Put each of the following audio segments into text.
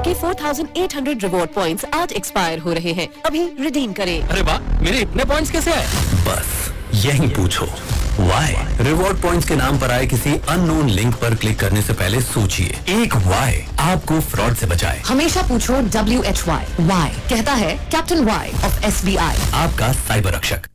आपके 4800 reward points आज expire हो रहे हैं, अभी रिडीम करें। अरे वाह, मेरे इतने पॉइंट्स कैसे आए? बस यही पूछो वाई। रिवॉर्ड पॉइंट्स के नाम पर आए किसी अननोन लिंक पर क्लिक करने से पहले सोचिए, एक वाई आपको फ्रॉड से बचाए। हमेशा पूछो WHY। वाई कहता है कैप्टन वाई ऑफ SBI, आपका साइबर रक्षक।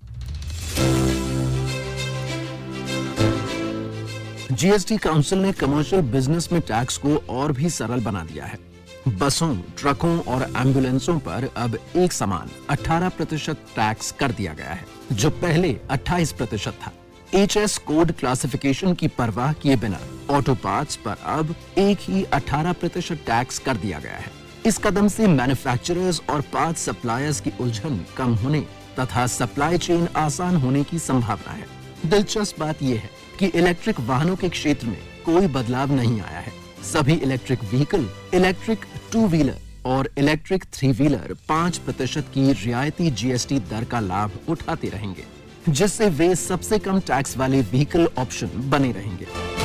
जीएसटी काउंसिल ने कमर्शियल बिजनेस में टैक्स को और भी सरल बना दिया है। बसों, ट्रकों और एम्बुलेंसों पर अब एक समान 18% टैक्स कर दिया गया है, जो पहले 28% था। HS कोड क्लासिफिकेशन की परवाह किए बिना ऑटो पार्ट्स पर अब एक ही 18% टैक्स कर दिया गया है। इस कदम से मैन्युफैक्चरर्स और पार्ट्स सप्लायर्स की उलझन कम होने तथा सप्लाई चेन आसान होने की संभावना है। दिलचस्प बात यह है कि इलेक्ट्रिक वाहनों के क्षेत्र में कोई बदलाव नहीं आया है। सभी इलेक्ट्रिक व्हीकल, इलेक्ट्रिक 2 व्हीलर और इलेक्ट्रिक 3 व्हीलर 5% की रियायती GST दर का लाभ उठाते रहेंगे, जिससे वे सबसे कम टैक्स वाले व्हीकल ऑप्शन बने रहेंगे।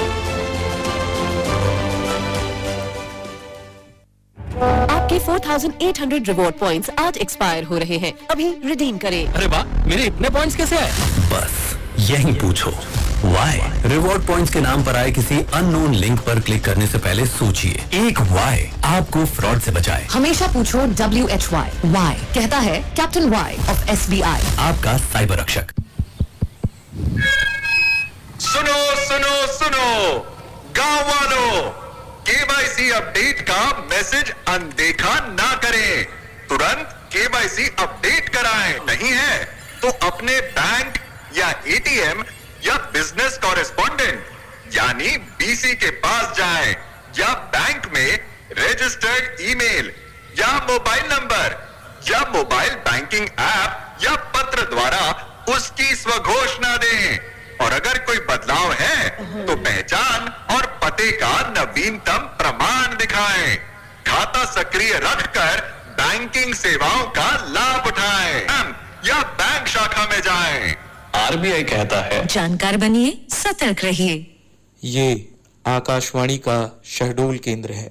आपके 4800 रिवॉर्ड पॉइंट्स आज एक्सपायर हो रहे हैं, अभी रिडीम करें। अरे वाह, मेरे इतने पॉइंट्स कैसे आए? बस यही पूछो वाई। रिवॉर्ड पॉइंट्स के नाम पर आए किसी अननोन लिंक पर क्लिक करने से पहले सोचिए, एक वाई आपको फ्रॉड से बचाए। हमेशा पूछो WHY। वाई कहता है कैप्टन वाई ऑफ SBI, आपका साइबर रक्षक। सुनो सुनो सुनो गांव वालों, KYC अपडेट का मैसेज अनदेखा ना करें। तुरंत KYC अपडेट कराएं। नहीं है तो अपने बैंक या ATM या बिजनेस कॉरेस्पॉन्डेंट यानी BC के पास जाएं, या बैंक में रजिस्टर्ड ईमेल या मोबाइल नंबर या मोबाइल बैंकिंग ऐप या पत्र द्वारा उसकी स्वघोषणा दें। और अगर कोई बदलाव है तो पहचान और पते का नवीनतम प्रमाण दिखाएं। खाता सक्रिय रखकर बैंकिंग सेवाओं का लाभ उठाएं या बैंक शाखा में जाएं। RBI कहता है, जानकार बनिए, सतर्क रहिए। ये आकाशवाणी का शहडोल केंद्र है।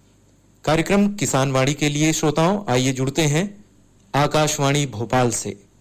कार्यक्रम किसान वाणी के लिए श्रोताओं आइए जुड़ते हैं आकाशवाणी भोपाल से।